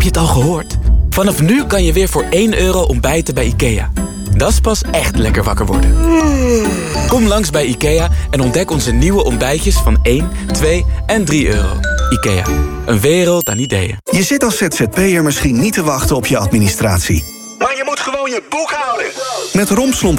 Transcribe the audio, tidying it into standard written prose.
je het al gehoord? Vanaf nu kan je weer voor €1 ontbijten bij IKEA. Dat is pas echt lekker wakker worden. Kom langs bij IKEA en ontdek onze nieuwe ontbijtjes van 1, 2 en €3. IKEA, een wereld aan ideeën. Je zit als ZZP'er misschien niet te wachten op je administratie. Maar je moet gewoon je boek houden. Met Romslomp